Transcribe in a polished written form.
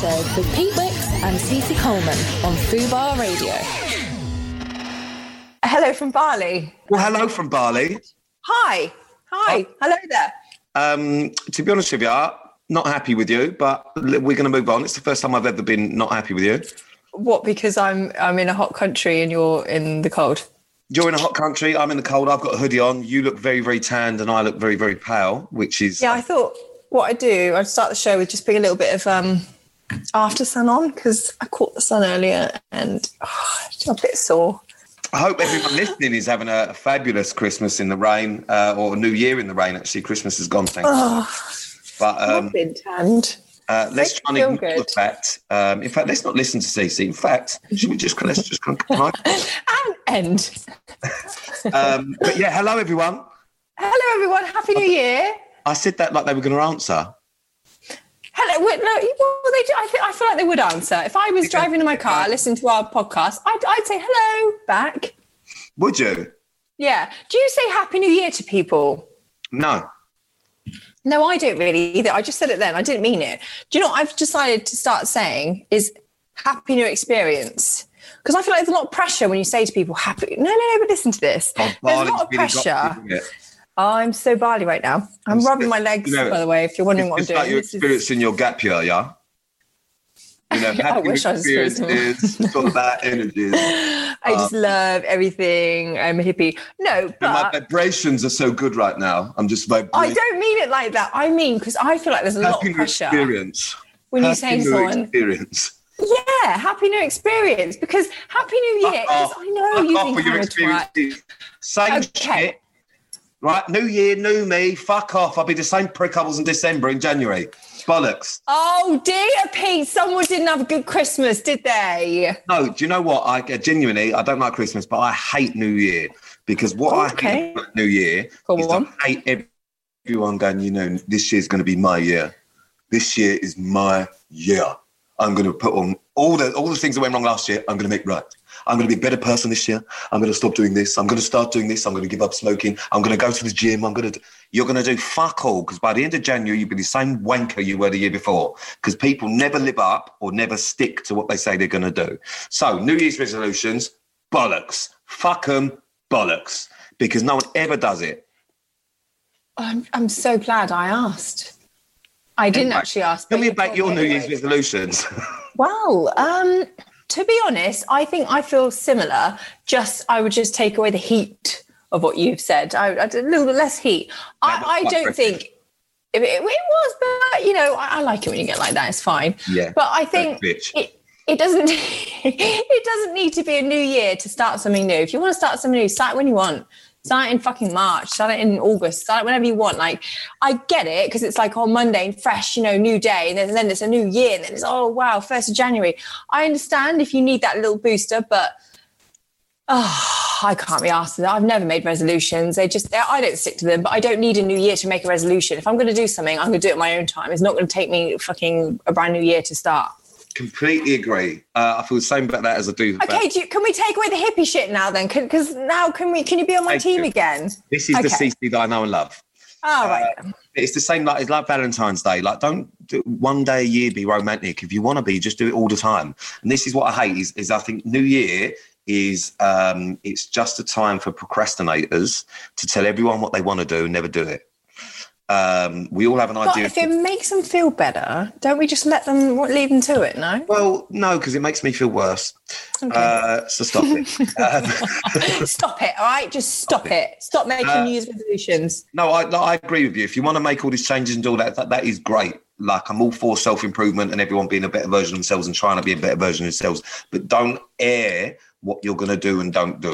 Show with Pete Wicks and Cece Coleman on Fubar Radio. Hello from Bali. Well, hello from Bali. Hi. Hello there. To be honest with you, not happy with you, but we're going to move on. It's the first time I've ever been not happy with you. What, because I'm in a hot country and you're in the cold? You're in a hot country, I'm in the cold, I've got a hoodie on, you look very, very tanned and I look very, very pale, which is... Yeah, I thought what I'd do, I'd start the show with just being a little bit of after sun on, because I caught the sun earlier and I'm a bit sore. I hope everyone listening is having a fabulous Christmas in the rain, or New Year in the rain, actually. Christmas is gone, thank you. But I've been tanned. Let's try and ignore the fact. In fact, let's not listen to Cece. In fact, let's just come on. And end. But yeah, hello everyone. Hello everyone. Happy New Year. I said that like they were going to answer. Hello. I feel like they would answer. If I was driving in my car, listening to our podcast, I'd say hello back. Would you? Yeah. Do you say Happy New Year to people? No. No, I don't really either. I just said it then. I didn't mean it. Do you know what I've decided to start saying is Happy New Experience? Because I feel like there's a lot of pressure when you say to people, happy... No, but listen to this. There's a lot of pressure. I'm so Bali right now. I'm rubbing my legs, by the way, if you're wondering what I'm doing. It's like you're experiencing your gap year, yeah? You know, I wish I was it's all about energies. I just love everything. I'm a hippie. No, but... my vibrations are so good right now. I'm just vibrating. I don't mean it like that. I mean, because I feel like there's a lot of pressure. Experience. When you say to someone... Experience. Yeah, Happy New Experience. Because Happy New Year is... I know you think I'm a twat. Same shit. Right, New Year, new me, fuck off. I'll be the same prick I was in December and January. Bollocks. Oh, dear, Pete, someone didn't have a good Christmas, did they? No, do you know what? I don't like Christmas, but I hate New Year. Because I hate about New Year is I hate everyone going, you know, this year's going to be my year. This year is my year. I'm going to put on all the things that went wrong last year, I'm going to make right. I'm going to be a better person this year. I'm going to stop doing this. I'm going to start doing this. I'm going to give up smoking. I'm going to go to the gym. You're going to do fuck all, because by the end of January, you'll be the same wanker you were the year before, because people never live up or never stick to what they say they're going to do. So New Year's resolutions, bollocks. Fuck them, bollocks, because no one ever does it. I'm so glad I asked. I didn't actually ask. Tell me about your New Year's resolutions. Well, to be honest, I think I feel similar. I would just take away the heat of what you've said. I did a little bit less heat. I don't think it was, but you know, I like it when you get like that. It's fine. Yeah. But I think it doesn't. It doesn't need to be a new year to start something new. If you want to start something new, start when you want. Start in fucking March, start it in August, start it whenever you want. Like, I get it, because it's like on Monday and fresh, you know, new day. And then it's a new year. And then it's, oh, wow, 1st of January. I understand if you need that little booster, but I can't be asked for that. I've never made resolutions. I don't stick to them, but I don't need a new year to make a resolution. If I'm going to do something, I'm going to do it at my own time. It's not going to take me fucking a brand new year to start. Completely agree. I feel the same about that as I do. Okay, can we take away the hippie shit now then? Because now can you be on my team again? This is the CC that I know and love. Oh, right. It's the same, it's like Valentine's Day. Like, don't do one day a year be romantic. If you want to be, just do it all the time. And this is what I hate is I think New Year is it's just a time for procrastinators to tell everyone what they want to do and never do it. We all have an idea. But if it makes them feel better, don't we just leave them to it, no? Well, no, because it makes me feel worse. Okay. So stop it. Stop it, all right? Just stop it. Stop making New Year's resolutions. No, I agree with you. If you want to make all these changes and do all that is great. Like, I'm all for self-improvement and everyone being a better version of themselves and trying to be a better version of themselves. But don't air what you're going to do and don't do.